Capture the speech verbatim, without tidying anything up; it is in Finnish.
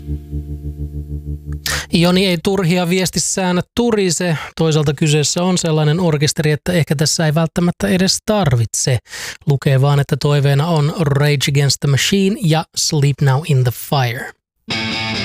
Joni ei turhia viestissään turise. Toisaalta kyseessä on sellainen orkesteri, että ehkä tässä ei välttämättä edes tarvitse. Lukee vaan, että toiveena on Rage Against the Machine ja Sleep Now in the Fire.